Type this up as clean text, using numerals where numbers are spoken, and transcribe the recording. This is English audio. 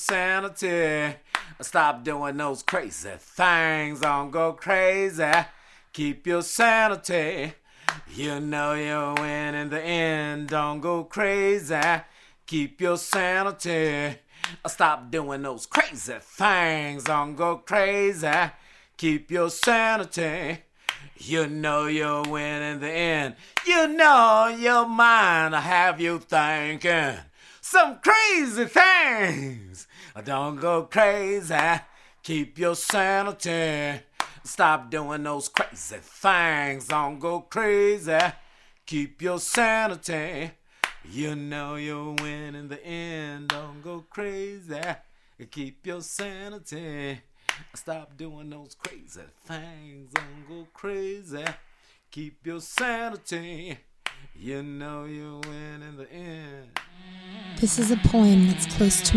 sanity. Stop doing those crazy things. Don't go crazy. Keep your sanity. You know you'll win in the end. Don't go crazy. Keep your sanity. Stop doing those crazy things. Don't go crazy. Keep your sanity. You know you'll win in the end. You know your mind will have you thinking some crazy things. Don't go crazy. Keep your sanity. Stop doing those crazy things. Don't go crazy. Keep your sanity. You know you'll win in the end. Don't go crazy. Keep your sanity. Stop doing those crazy things. Don't go crazy. Keep your sanity. You know you'll win in the end. This is a poem that's close to